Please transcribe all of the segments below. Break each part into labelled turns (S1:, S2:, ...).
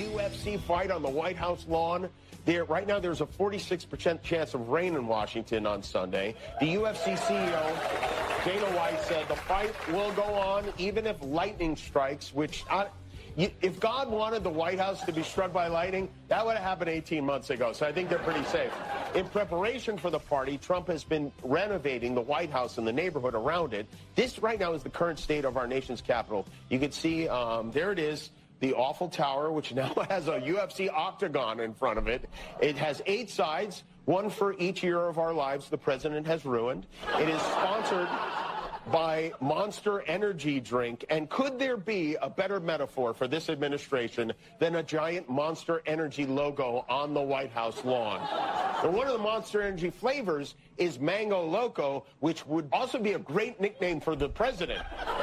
S1: UFC fight on the White House lawn. Right now, there's a 46% chance of rain in Washington on Sunday. The UFC CEO, Dana White, said the fight will go on even if lightning strikes, which if God wanted the White House to be struck by lightning, that would have happened 18 months ago. So I think they're pretty safe. In preparation for the party, Trump has been renovating the White House and the neighborhood around it. This right now is the current state of our nation's capital. You can see there it is. The Awful Tower, which now has a UFC octagon in front of it. It has 8 sides, one for each year of our lives the president has ruined. It is sponsored by Monster Energy drink. And could there be a better metaphor for this administration than a giant Monster Energy logo on the White House lawn? And one of the Monster Energy flavors is Mango Loco, which would also be a great nickname for the president.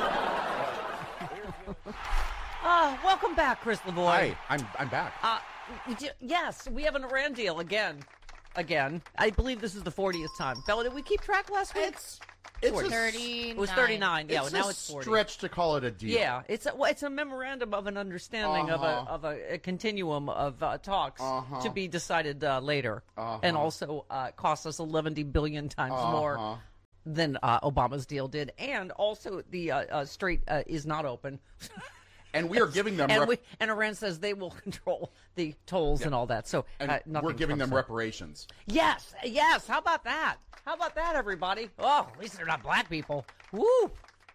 S2: Welcome back, Chris Lavoie.
S3: Hi, I'm back.
S2: Yes, we have an Iran deal again. I believe this is the 40th time. Bella, did we keep track last week?
S3: It's
S4: 39.
S2: It was 39. Yeah,
S3: it's
S2: now it's 40.
S3: Stretch to call it a deal.
S2: Yeah, it's a memorandum of an understanding of a continuum of talks to be decided later, and also cost us 11 billion times more than Obama's deal did, and also the Strait is not open.
S3: And we are giving them...
S2: And Iran says they will control the tolls and all that. So
S3: we're giving them reparations.
S2: Yes. How about that? How about that, everybody? Oh, at least they're not black people. Woo!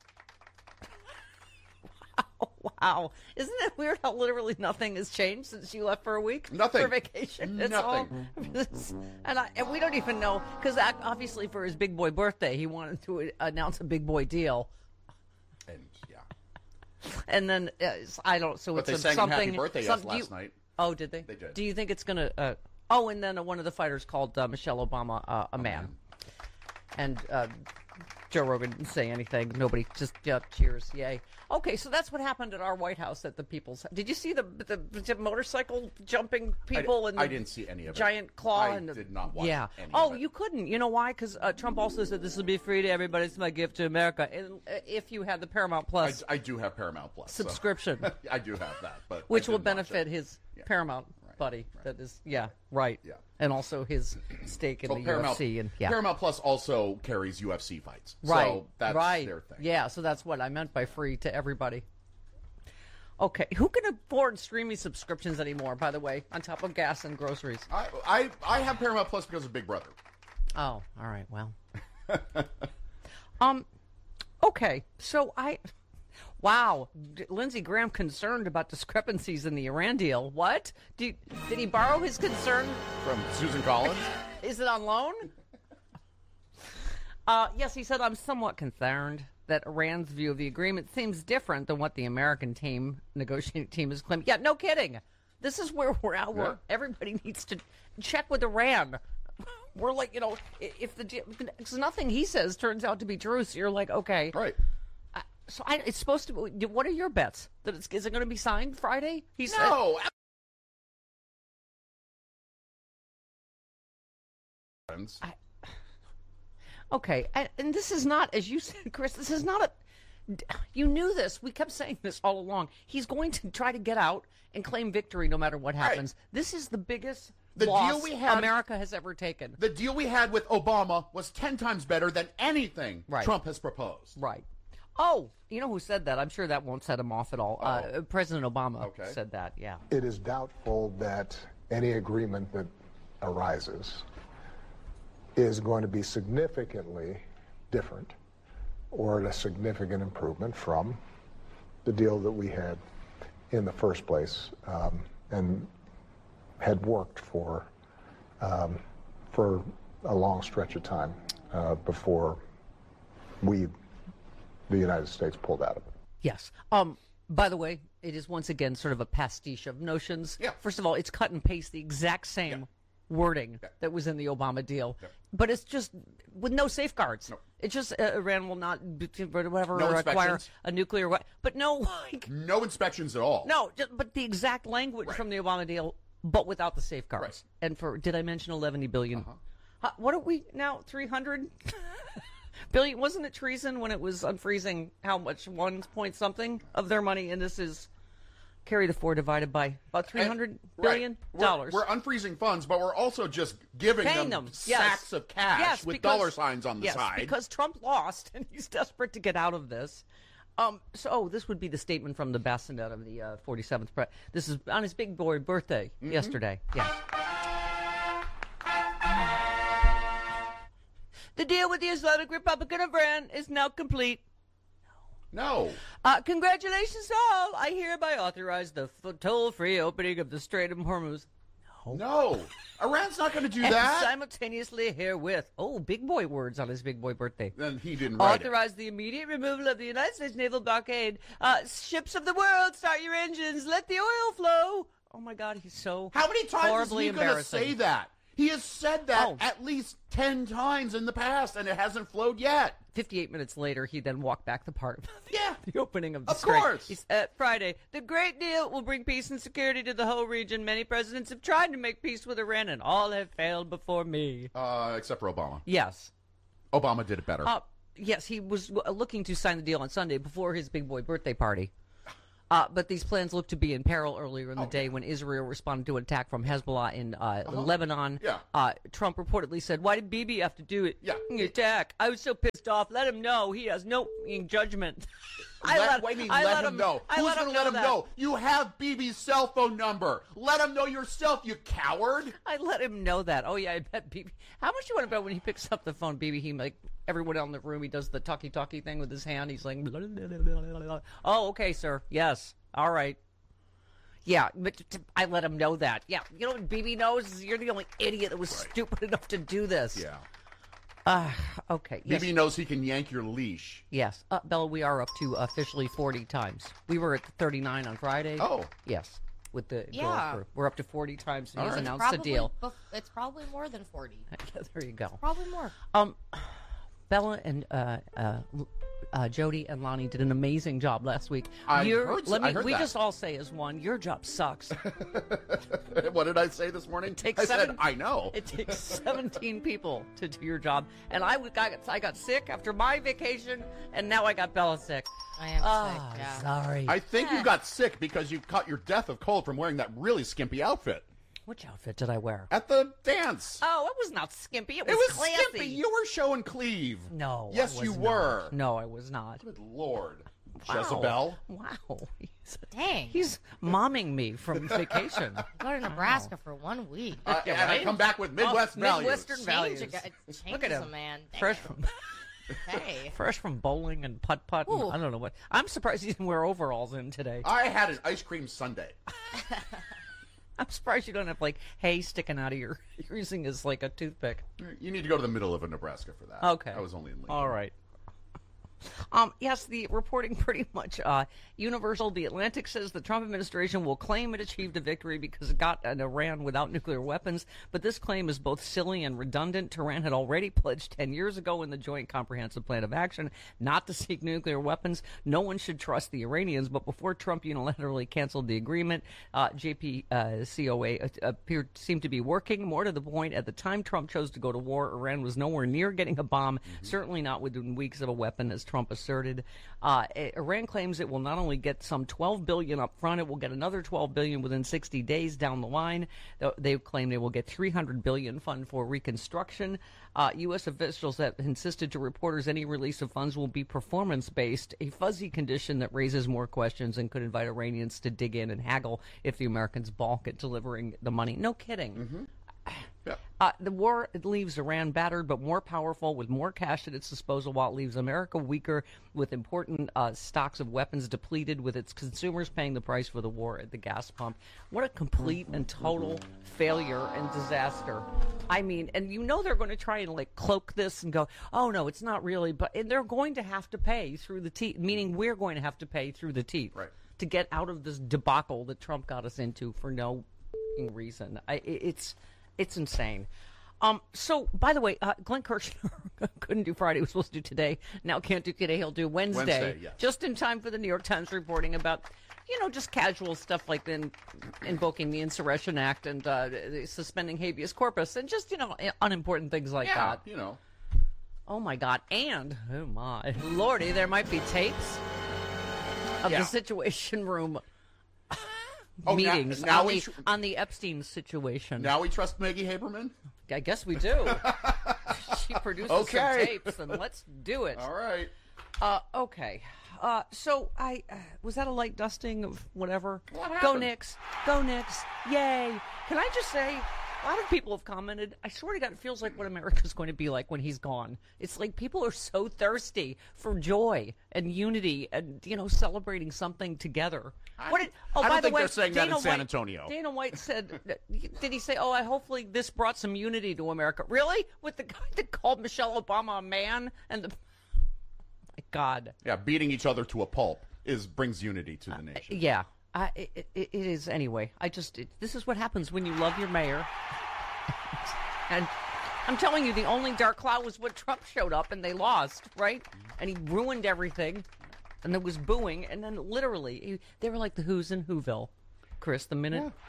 S2: Wow. Isn't it weird how literally nothing has changed since you left for a week?
S3: Nothing.
S2: For vacation?
S3: Nothing.
S2: And we don't even know, because obviously for his big boy birthday, he wanted to announce a big boy deal.
S3: And, yeah.
S2: And then, I don't, so
S3: but
S2: it's
S3: they sang
S2: something.
S3: Happy Birthday last night.
S2: Oh, did they?
S3: They did.
S2: Do you think it's going to, and then one of the fighters called Michelle Obama a man. And Joe Rogan didn't say anything. Nobody, just cheers, yay. Okay, so that's what happened at our White House at the People's. Did you see the motorcycle jumping people
S3: I didn't see any of it.
S2: Giant claw?
S3: I did not watch any
S2: Oh,
S3: of it.
S2: you couldn't. You know why? Because Trump also said this will be free to everybody. It's my gift to America. And if you had the Paramount Plus,
S3: I do have Paramount Plus
S2: subscription,
S3: so. I do have that, but
S2: which will benefit his Paramount buddy. Right. That is, right.
S3: Yeah.
S2: And also his stake in the
S3: Paramount,
S2: UFC. And
S3: Paramount Plus also carries UFC fights.
S2: Right.
S3: So that's their thing.
S2: Yeah, so that's what I meant by free to everybody. Okay, who can afford streaming subscriptions anymore, by the way, on top of gas and groceries?
S3: I have Paramount Plus because of Big Brother.
S2: Oh, all right, well. Okay, so wow, Lindsey Graham concerned about discrepancies in the Iran deal. What? Did he borrow his concern?
S3: From Susan Collins?
S2: Is it on loan? Yes, he said, I'm somewhat concerned that Iran's view of the agreement seems different than what the American negotiating team is claiming. Yeah, no kidding. This is where we're at, where everybody needs to check with Iran. We're like, if nothing he says turns out to be true, so you're like, okay.
S3: Right.
S2: So it's supposed to be, what are your bets? Is it going to be signed Friday?
S3: No.
S2: Okay, and this is not, as you said, Chris, this is not you knew this. We kept saying this all along. He's going to try to get out and claim victory no matter what happens. Right. This is the biggest loss America has ever taken.
S3: The deal we had with Obama was 10 times better than anything Trump has proposed.
S2: Right. Oh, you know who said that? I'm sure that won't set him off at all. President Obama said that, yeah.
S5: It is doubtful that any agreement that arises is going to be significantly different or a significant improvement from the deal that we had in the first place and had worked for a long stretch of time before the United States pulled out of it.
S2: Yes. By the way, it is once again sort of a pastiche of notions.
S3: Yeah.
S2: First of all, it's cut and paste the exact same wording that was in the Obama deal, but it's just with no safeguards. No. It's just Iran will not acquire a nuclear weapon, but no
S3: inspections at all.
S2: No, but the exact language from the Obama deal, but without the safeguards. Right. And did I mention 11 billion? What are we now? 300 billion? Wasn't it treason when it was unfreezing how much 1 point something of their money? And this is Carry the 4 divided by about $300 billion.
S3: We're unfreezing funds, but we're also just giving them sacks of cash with dollar signs on the side.
S2: Because Trump lost, and he's desperate to get out of this. This would be the statement from the bassinet of the 47th. This is on his big boy birthday yesterday. Yeah. The deal with the Islamic Republic of Iran is now complete.
S3: No.
S2: Congratulations all. I hereby authorize the toll-free opening of the Strait of Hormuz.
S3: No. Iran's not going to do
S2: and
S3: that.
S2: Simultaneously herewith. Oh, big boy words on his big boy birthday.
S3: Then he didn't write
S2: Authorize the immediate removal of the United States naval blockade. Ships of the world, start your engines. Let the oil flow. Oh, my God, he's so
S3: How many times
S2: horribly
S3: is he going to say that? He has said that at least 10 times in the past, and it hasn't flowed yet.
S2: 58 minutes later, he then walked back the part of the opening of the
S3: Of course.
S2: He said, Friday, the great deal will bring peace and security to the whole region. Many presidents have tried to make peace with Iran, and all have failed before me.
S3: Except for Obama.
S2: Yes.
S3: Obama did it better.
S2: Yes, he was looking to sign the deal on Sunday before his big boy birthday party. But these plans looked to be in peril earlier in the day when Israel responded to an attack from Hezbollah in Lebanon.
S3: Yeah.
S2: Trump reportedly said, "Why did Bibi have to do it?
S3: Yeah.
S2: Attack. I was so pissed off. Let him know he has no judgment."
S3: Let him know. Who's going to let him know? You have Bibi's cell phone number. Let him know yourself, you coward.
S2: I let him know that. Oh, yeah, I bet Bibi. How much you want to bet when he picks up the phone, Bibi, he everyone in the room, he does the talkie-talkie thing with his hand. He's like, blah, blah, blah, blah, blah. Oh, okay, sir. Yes. All right. Yeah, but I let him know that. Yeah, you know what Bibi knows? You're the only idiot that was stupid enough to do this.
S3: Yeah.
S2: Okay.
S3: Bibi knows he can yank your leash.
S2: Yes. Bella, we are up to officially 40 times. We were at 39 on Friday.
S3: Oh.
S2: Yes. With the girls group. We're up to 40 times. He's announced
S4: probably,
S2: a deal.
S4: It's probably more than 40.
S2: Yeah, there you go.
S4: Probably more.
S2: Bella and Jody and Lonnie did an amazing job last week.
S3: I heard
S2: we
S3: that.
S2: just all say as one, your job sucks.
S3: What did I say this morning? I said, I know.
S2: It takes 17 people to do your job. And I got sick after my vacation, and now I got Bella sick.
S4: I am sick, yeah.
S2: Sorry.
S3: I think you got sick because you caught your death of cold from wearing that really skimpy outfit.
S2: Which outfit did I wear?
S3: At the dance.
S2: Oh, it was not skimpy. It was classy.
S3: Skimpy. You were showing cleave.
S2: No.
S3: Yes, you were.
S2: No, I was not.
S3: Good Lord.
S2: Wow.
S3: Jezebel.
S2: Wow.
S4: Dang.
S2: He's momming me from vacation.
S4: Go to Nebraska for 1 week.
S3: And I come back with Midwest values.
S2: Midwestern values.
S4: Look at him, man.
S2: Fresh from...
S4: Hey.
S2: Fresh from bowling and putt-putt. I don't know what. I'm surprised he didn't wear overalls in today.
S3: I had an ice cream sundae.
S2: I'm surprised you don't have, hay sticking out of you're using as, a toothpick.
S3: You need to go to the middle of Nebraska for that.
S2: Okay.
S3: I was only in Lincoln.
S2: All right. Yes, the reporting pretty much universal. The Atlantic says the Trump administration will claim it achieved a victory because it got an Iran without nuclear weapons, but this claim is both silly and redundant. Tehran had already pledged 10 years ago in the Joint Comprehensive Plan of Action not to seek nuclear weapons. No one should trust the Iranians, but before Trump unilaterally canceled the agreement, JCPOA seemed to be working. More to the point, at the time Trump chose to go to war, Iran was nowhere near getting a bomb, certainly not within weeks of a weapon, as Trump asserted. Iran claims it will not only get some $12 billion up front, it will get another $12 billion within 60 days down the line. They claim they will get $300 billion fund for reconstruction. U.S. officials have insisted to reporters any release of funds will be performance-based, a fuzzy condition that raises more questions and could invite Iranians to dig in and haggle if the Americans balk at delivering the money. No kidding.
S3: Yeah.
S2: The war leaves Iran battered but more powerful with more cash at its disposal, while it leaves America weaker with important stocks of weapons depleted, with its consumers paying the price for the war at the gas pump. What a complete and total failure and disaster. I mean, and they're going to try and cloak this and go, oh no, it's not really, but they're going to have to pay through the teeth, meaning we're going to have to pay through the teeth to get out of this debacle that Trump got us into for no reason. It's insane. So, by the way, Glenn Kirshner couldn't do Friday. He was supposed to do today. Now can't do today. He'll do Wednesday.
S3: Yes.
S2: Just in time for the New York Times reporting about, just casual stuff like invoking the Insurrection Act and suspending habeas corpus and just, unimportant things like that. Oh, my God. And, oh, my Lordy, there might be tapes of the Situation Room meetings on the Epstein situation.
S3: Now we trust Maggie Haberman?
S2: I guess we do. She produces some tapes, and let's do it.
S3: All right.
S2: Okay. So I was that a light dusting of whatever?
S3: What happened?
S2: Go Knicks! Go Knicks! Yay! Can I just say, a lot of people have commented. I swear to God, it feels like what America's going to be like when he's gone. It's like people are so thirsty for joy and unity and celebrating something together.
S3: I
S2: By
S3: don't
S2: the
S3: think
S2: way,
S3: they're saying that in
S2: Dana
S3: San
S2: White-
S3: Antonio.
S2: Dana White said, did he say, I hopefully this brought some unity to America? Really? With the guy that called Michelle Obama a man and the... My God.
S3: Yeah, beating each other to a pulp brings unity to the nation.
S2: Yeah. It is anyway. This is what happens when you love your mayor. And I'm telling you, the only dark cloud was when Trump showed up and they lost, right? And he ruined everything. And there was booing. And then literally, they were like the Who's in Whoville. Chris, the minute...
S3: Yeah.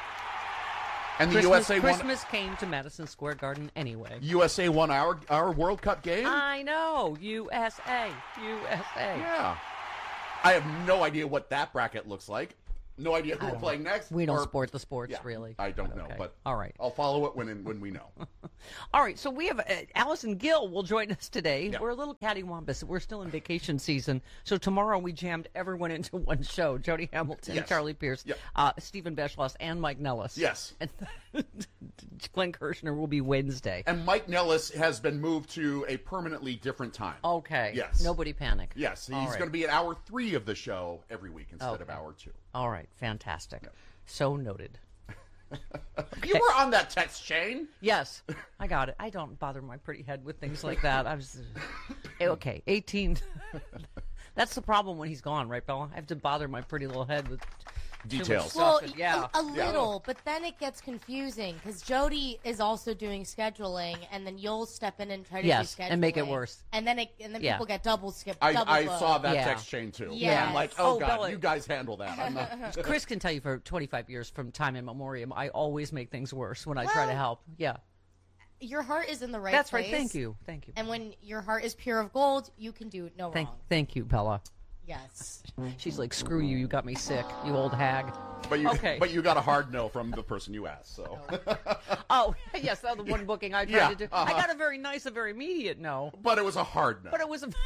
S3: And the USA won.
S2: Christmas came to Madison Square Garden anyway.
S3: USA won our World Cup game?
S2: I know. USA.
S3: Yeah. I have no idea what that bracket looks like. No idea who we're playing next.
S2: We don't sport the sports,
S3: Yeah,
S2: really.
S3: I don't know,
S2: Okay.
S3: but
S2: all right.
S3: I'll follow it when we know.
S2: All right, so we have Allison Gill will join us today.
S3: Yeah.
S2: We're a little cattywampus. We're still in vacation season. So tomorrow we jammed everyone into one show. Jody Hamilton,
S3: Yes.
S2: Charlie Pierce,
S3: Yeah.
S2: Stephen Beschloss, and Mike Nellis.
S3: Yes.
S2: And Glenn Kirshner will be Wednesday.
S3: And Mike Nellis has been moved to a permanently different time.
S2: Okay.
S3: Yes.
S2: Nobody panic.
S3: Yes, he's
S2: All right.
S3: going to be at hour 3 of the show every week instead of
S2: Okay.
S3: hour 2.
S2: All right, fantastic. So noted.
S3: You were on that text chain.
S2: Yes, I got it. I don't bother my pretty head with things like that. I was okay. 18. That's the problem when he's gone, right, Bella? I have to bother my pretty little head with
S3: Details.
S2: Too much
S4: Well,
S2: stuff. Yeah.
S4: a little, but then it gets confusing because Jody is also doing scheduling, and then you'll step in and try to do
S2: Yes,
S4: scheduling,
S2: and make it worse.
S4: And then
S2: Yeah.
S4: people get double skipped.
S3: I
S4: booked.
S3: saw that
S2: Yeah.
S3: text chain too.
S4: Yes.
S3: I'm like,
S2: Oh,
S3: God,
S2: Bella.
S3: you guys handle that. I'm not.
S2: Chris can tell you for 25 years from time immemorial, I always make things worse when I try to help. Yeah.
S4: Your heart is in the right
S2: That's
S4: place.
S2: right. Thank you. Thank you.
S4: And when your heart is pure of gold, you can do no wrong.
S2: Thank you, Bella.
S4: Yes.
S2: She's like, screw you. You got me sick, you old hag.
S3: But you,
S2: Okay.
S3: but you got a hard no from the person you asked. So.
S2: Oh, yes, that was the one booking I tried
S3: Yeah,
S2: to do.
S3: uh-huh.
S2: I got a very nice, a very immediate no.
S3: But it was a hard no.
S2: But it was a...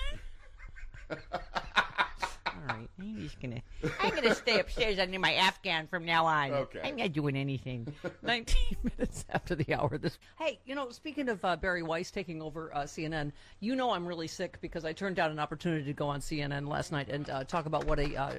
S2: All right, I'm gonna stay upstairs under my Afghan from now on.
S3: Okay.
S2: I'm not doing anything. 19 minutes after the hour. Hey, speaking of Barry Weiss taking over CNN, I'm really sick because I turned down an opportunity to go on CNN last night and talk about what a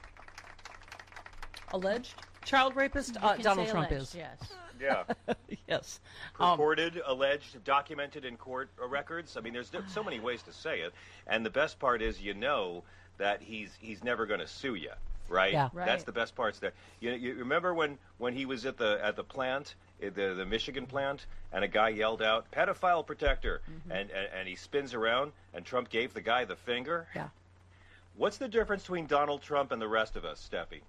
S2: alleged child rapist Donald Trump is.
S4: Yes.
S6: Yeah.
S2: Yes.
S6: Reported, alleged, documented in court records. I mean, there's so many ways to say it. And the best part is, that he's never going to sue you, right?
S2: Yeah.
S4: Right.
S6: That's the best parts there. You remember when he was at the plant, the Michigan plant, and a guy yelled out, "Pedophile protector," and he spins around, and Trump gave the guy the finger?
S2: Yeah.
S6: What's the difference between Donald Trump and the rest of us, Steffi?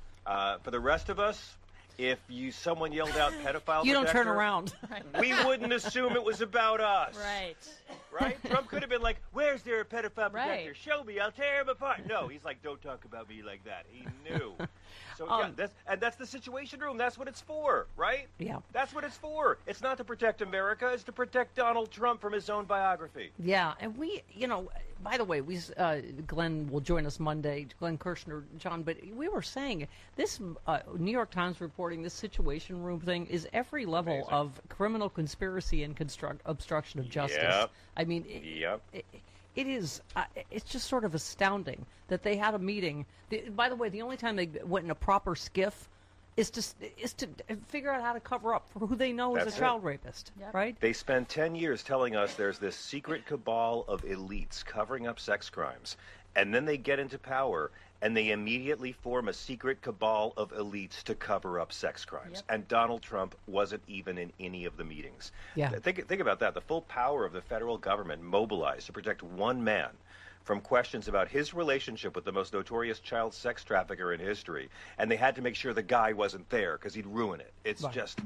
S6: For the rest of us, if someone yelled out pedophile
S2: You don't turn
S6: protector,
S2: around.
S6: we wouldn't assume it was about us.
S4: Right.
S6: Right? Trump could have been like, "Where's there a pedophile protector?
S4: Right.
S6: Show me, I'll tear him apart." No, he's like, "Don't talk about me like that." He knew. So that's the Situation Room. That's what it's for, right?
S2: Yeah.
S6: That's what it's for. It's not to protect America. It's to protect Donald Trump from his own biography.
S2: Yeah, and we, by the way, Glenn will join us Monday, Glenn Kirshner, John, but we were saying this New York Times reporting, this Situation Room thing is every level
S6: Amazing.
S2: of criminal conspiracy and obstruction of justice.
S6: Yep.
S2: I mean,
S6: Yep.
S2: it is, it's just sort of astounding that they had a meeting. By the way, the only time they went in a proper skiff is to figure out how to cover up for who they know is
S6: That's
S2: a child rapist, right?
S6: They spent 10 years telling us there's this secret cabal of elites covering up sex crimes. And then they get into power, and they immediately form a secret cabal of elites to cover up sex crimes.
S4: Yep.
S6: And Donald Trump wasn't even in any of the meetings.
S2: Yeah.
S6: Think about that. The full power of the federal government mobilized to protect one man from questions about his relationship with the most notorious child sex trafficker in history. And they had to make sure the guy wasn't there because he'd ruin it. It's just,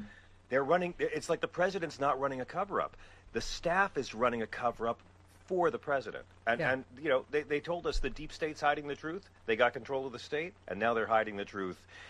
S6: it's like the president's not running a cover-up. The staff is running a cover-up for the president. And they told us the deep state's hiding the truth. They got control of the state, and now they're hiding the truth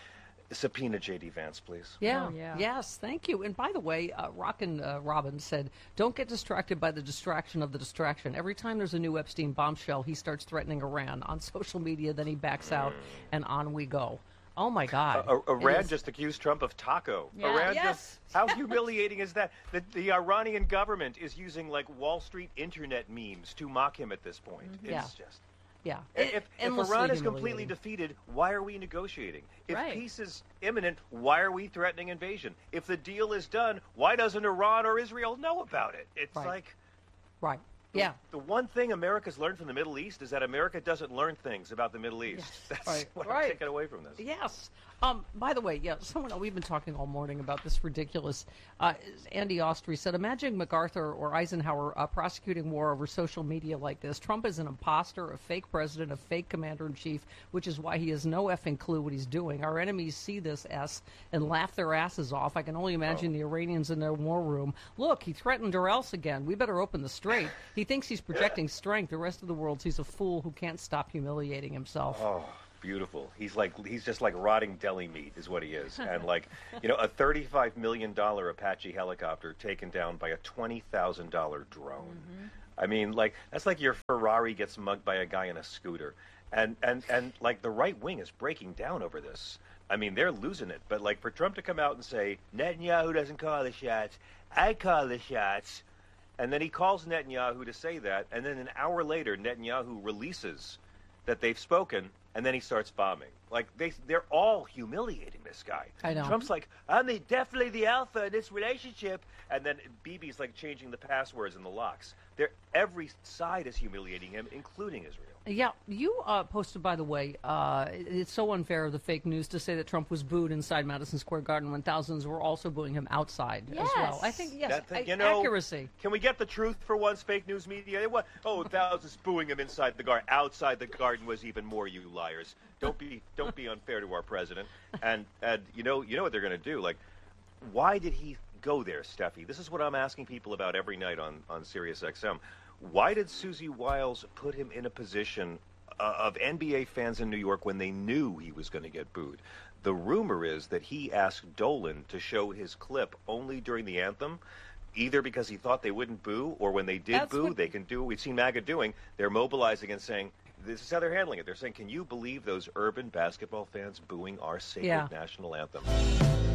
S6: Subpoena J.D. Vance, please.
S2: Yeah.
S7: Oh, yeah.
S2: Yes, thank you. And by the way, Rockin' Robin said, don't get distracted by the distraction of the distraction. Every time there's a new Epstein bombshell, he starts threatening Iran on social media, then he backs out, and on we go. Oh, my God.
S6: Iran just accused Trump of taco.
S7: Yeah.
S6: Iran
S2: Yes.
S6: how humiliating is that? The Iranian government is using, like, Wall Street internet memes to mock him at this point.
S2: Yeah.
S6: It's just...
S2: Yeah.
S6: If
S2: Endlessly
S6: Iran is completely
S2: humiliating.
S6: defeated, why are we negotiating? If
S7: Right.
S6: peace is imminent, why are we threatening invasion? If the deal is done, why doesn't Iran or Israel know about it? It's
S2: Right.
S6: like...
S2: Right. Yeah.
S6: The one thing America's learned from the Middle East is that America doesn't learn things about the Middle East. That's
S2: Right.
S6: what
S2: Right.
S6: I'm taking away from this.
S2: Yes. By the way, yeah, we've been talking all morning about this ridiculous. Andy Ostry said, imagine MacArthur or Eisenhower prosecuting war over social media like this. Trump is an imposter, a fake president, a fake commander-in-chief, which is why he has no effing clue what he's doing. Our enemies see this and laugh their asses off. I can only imagine the Iranians in their war room. Look, he threatened or else again. We better open the strait. He thinks he's projecting strength. The rest of the world sees a fool who can't stop humiliating himself.
S6: Oh, beautiful. He's just like rotting deli meat is what he is. And like, a $35 million Apache helicopter taken down by a $20,000 drone. Mm-hmm. I mean, like, that's like your Ferrari gets mugged by a guy in a scooter. And like the right wing is breaking down over this. I mean, they're losing it. But like for Trump to come out and say, Netanyahu doesn't call the shots, I call the shots. And then he calls Netanyahu to say that. And then an hour later, Netanyahu releases that they've spoken, and then he starts bombing. Like, they're all humiliating this guy.
S2: I know.
S6: Trump's like, I'm definitely the alpha in this relationship. And then Bibi's like changing the passwords and the locks. Every side is humiliating him, including Israel.
S2: Yeah, you posted, by the way, it's so unfair of the fake news to say that Trump was booed inside Madison Square Garden when thousands were also booing him outside as well. I think, yes, accuracy.
S6: Can we get the truth for once, fake news media? Thousands booing him inside the garden. Outside the garden was even more, you liars. Don't be unfair to our president. And you know what they're going to do. Like, why did he go there, Steffi? This is what I'm asking people about every night on Sirius XM. Why did Susie Wiles put him in a position of NBA fans in New York when they knew he was going to get booed? The rumor is that he asked Dolan to show his clip only during the anthem, either because he thought they wouldn't boo, or when they did they can do what we've seen MAGA doing. They're mobilizing and saying, this is how they're handling it. They're saying, can you believe those urban basketball fans booing our sacred national anthem?